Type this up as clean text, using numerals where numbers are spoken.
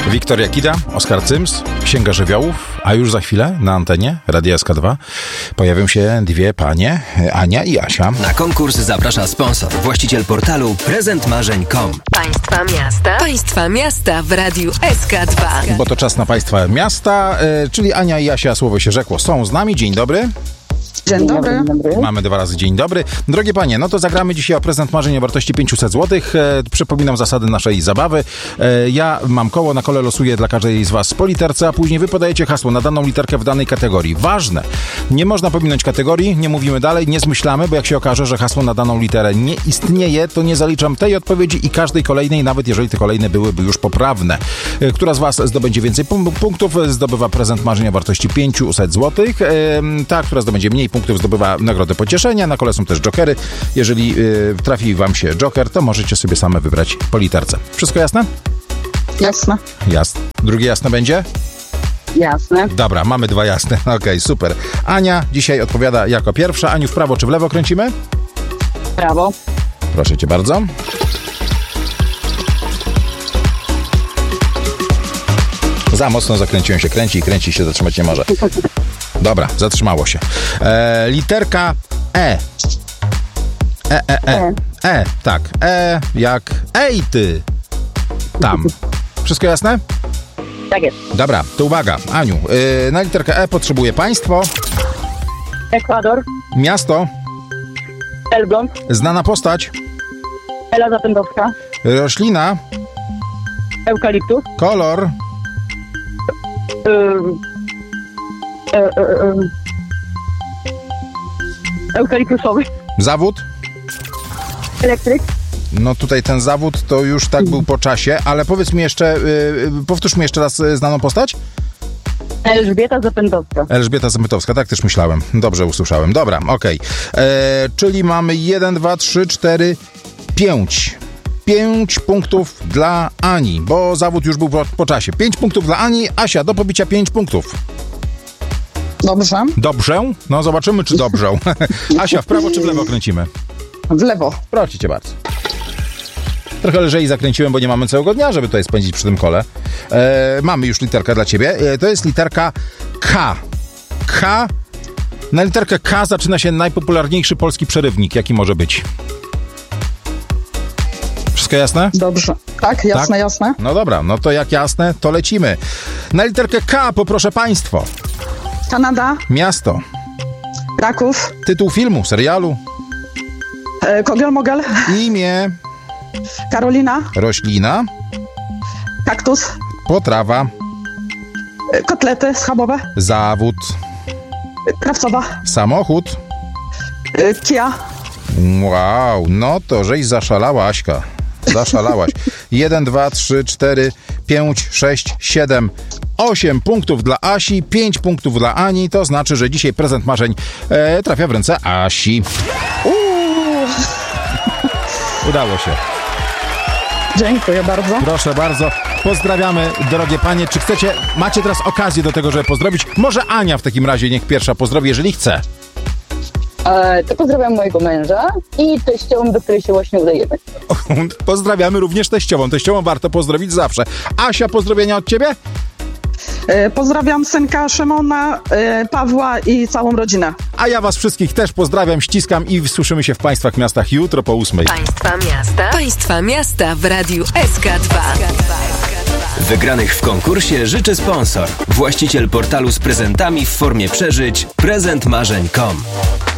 Wiktoria Kida, Oskar Cyms, Księga Żywiołów, a już za chwilę na antenie Radia SK2 pojawią się dwie panie, Ania i Asia. Na konkurs zaprasza sponsor, właściciel portalu prezentmarzeń.com. Państwa miasta w Radiu SK2. Bo to czas na Państwa miasta, czyli Ania i Asia, słowo się rzekło, są z nami. Dzień dobry. Dzień dobry. Mamy dwa razy dzień dobry. Drogie panie, no to zagramy dzisiaj o prezent marzeń o wartości 500 zł. Przypominam zasady naszej zabawy. Ja mam koło, na kole losuję dla każdej z was po literce, a później wy podajecie hasło na daną literkę w danej kategorii. Ważne, nie można pominąć kategorii, nie mówimy dalej, nie zmyślamy, bo jak się okaże, że hasło na daną literę nie istnieje, to nie zaliczam tej odpowiedzi i każdej kolejnej, nawet jeżeli te kolejne byłyby już poprawne. Która z was zdobędzie więcej punktów, zdobywa prezent marzeń o wartości 500 zł. Ta, która zdobędzie mniej punktów, zdobywa nagrodę pocieszenia. Na kole są też jokery. Jeżeli trafi wam się joker, to możecie sobie same wybrać po literce. Wszystko jasne? Jasne. Jasne. Drugie jasne będzie? Jasne. Dobra, mamy dwa jasne. Okej, super. Ania dzisiaj odpowiada jako pierwsza. Aniu, w prawo czy w lewo kręcimy? Prawo. Proszę cię bardzo. Za mocno zakręciłem się. Kręci się, zatrzymać nie może. Dobra, zatrzymało się. Literka E. Tak. Jak ej ty. Tam. Wszystko jasne? Tak jest. Dobra, to uwaga. Aniu, na literkę E potrzebuję państwo, Ekwador. miasto, Elbląg. znana postać, Ela Zapędowska. roślina, Eukaliptus. kolor, Eukaliptusowy. zawód. Elektryk. No tutaj ten zawód to już tak był po czasie, ale powiedz mi jeszcze, powtórz mi jeszcze raz znaną postać. Elżbieta Zapędowska. Elżbieta Zapędowska, tak też myślałem. Dobrze usłyszałem. Dobra, okej. Czyli mamy 1, 2, 3, 4, 5. 5 punktów dla Ani, bo zawód już był po czasie. 5 punktów dla Ani. Asia, do pobicia 5 punktów. Dobrze. Dobrze? No zobaczymy, czy dobrze. Asia, w prawo czy w lewo kręcimy? W lewo. Proszę cię bardzo. Trochę lżej zakręciłem, bo nie mamy całego dnia, żeby tutaj spędzić przy tym kole. Mamy już literkę dla ciebie. To jest literka K. K. Na literkę K zaczyna się najpopularniejszy polski przerywnik, jaki może być. Wszystko jasne? Dobrze. Tak, jasne, Tak? jasne. No dobra, no to jak jasne, to lecimy. Na literkę K poproszę państwo. Kanada. Miasto. Kraków. Tytuł filmu, serialu. Kogel-mogel. Imię. Karolina. Roślina. Kaktus. Potrawa. Kotlety schabowe. Zawód. Krawcowa. Samochód. Kia. Wow, no to żeś zaszalała, Aśka. Zaszalałaś. 1, 2, 3, 4, 5, 6, 7, 8 punktów dla Asi, 5 punktów dla Ani. To znaczy, że dzisiaj prezent marzeń trafia w ręce Asi. Udało się. Dziękuję bardzo. Proszę bardzo. Pozdrawiamy, drogie panie. Czy macie teraz okazję do tego, żeby pozdrowić? Może Ania w takim razie niech pierwsza pozdrowi, jeżeli chce. To pozdrawiam mojego męża i teściową, do której się właśnie udajemy. Pozdrawiamy również teściową. Teściową warto pozdrowić zawsze. Asia, pozdrowienia od ciebie? Pozdrawiam synka Szymona, Pawła i całą rodzinę. A ja was wszystkich też pozdrawiam, ściskam i słyszymy się w państwach miastach jutro po 8. Państwa miasta w Radiu SK2. Wygranych w konkursie życzy sponsor, właściciel portalu z prezentami w formie przeżyć prezentmarzeń.com.